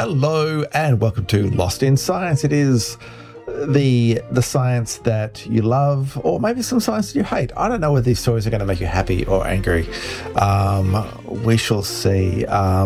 Hello and welcome to Lost in Science. It is the science that you love, or maybe some science that you hate. I don't know whether these stories are going to make you happy or angry. We shall see.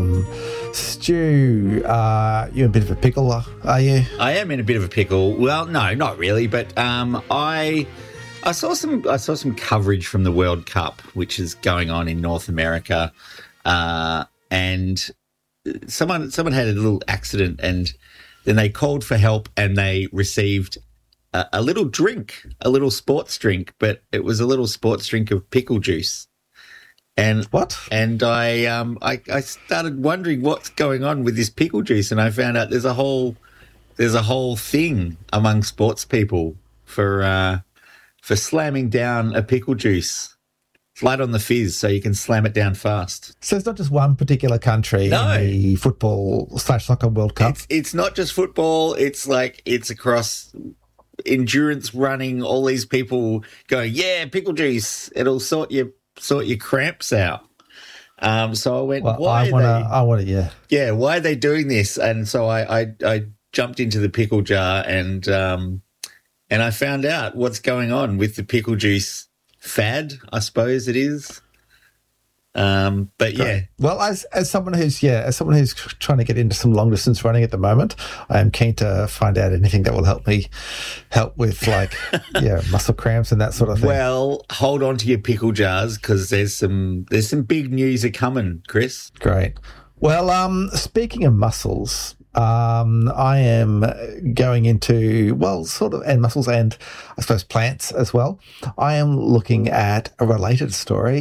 Stu, you're in a bit of a pickle, are you? I am in a bit of a pickle. Well, no, not really, but I saw some coverage from the World Cup, which is going on in North America, and someone had a little accident, and then they called for help, and they received a little drink, a little sports drink, but it was a little sports drink of pickle juice. And what? And I started wondering what's going on with this pickle juice, and I found out there's a whole thing among sports people for slamming down a pickle juice. It's light on the fizz, so you can slam it down fast. So it's not just one particular country in the football/soccer World Cup? It's not just football. It's like it's across endurance running, all these people going, yeah, pickle juice. It'll sort your cramps out. So I went, why are they doing this? And so I jumped into the pickle jar and I found out what's going on with the pickle juice fad, I suppose it is. But yeah. Well, as someone who's trying to get into some long distance running at the moment, I am keen to find out anything that will help with muscle cramps and that sort of thing. Well, hold on to your pickle jars because there's some big news are coming, Chris. Great. Well, speaking of muscles, I am going into, and muscles and I suppose plants as well. I am looking at a related story.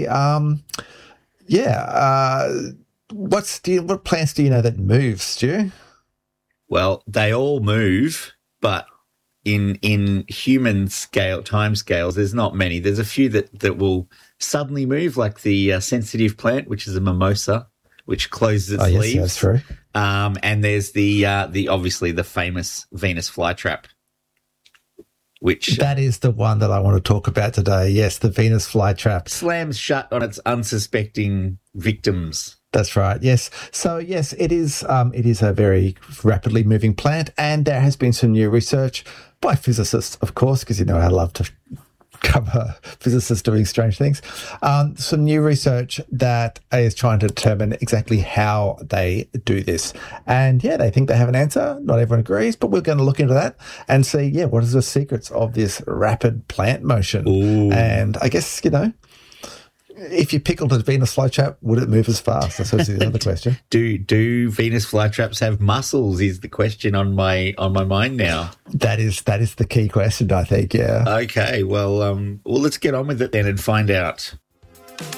What plants do you know that move, Stu? Well, they all move, but in human time scales, there's not many. There's a few that will suddenly move, like the sensitive plant, which is a mimosa, which closes its leaves. Yes, that's true. And there's the obviously the famous Venus flytrap, which that is the one that I want to talk about today. Yes, the Venus flytrap slams shut on its unsuspecting victims. That's right. Yes. So yes, it is a very rapidly moving plant, and there has been some new research by physicists, of course, because you know I love to cover physicists doing strange things. Some new research that is trying to determine exactly how they do this. And they think they have an answer. Not everyone agrees, but we're going to look into that and see, what is the secrets of this rapid plant motion. Ooh. And I guess, if you pickled a Venus flytrap, would it move as fast? That's the other question. Do Venus flytraps have muscles? Is the question on my mind now. That is the key question, I think. Yeah. Okay. Well, let's get on with it then and find out.